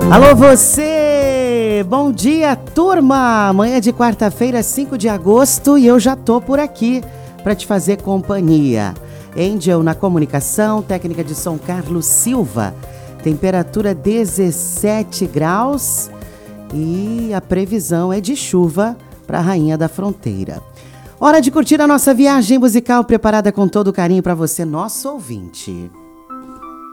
Alô você! Bom dia, turma! Amanhã de quarta-feira, 5 de agosto, e eu já tô por aqui para te fazer companhia. Angel na comunicação, técnica de som Carlos Silva, temperatura 17 graus e a previsão é de chuva para a Rainha da Fronteira. Hora de curtir a nossa viagem musical preparada com todo carinho para você, nosso ouvinte.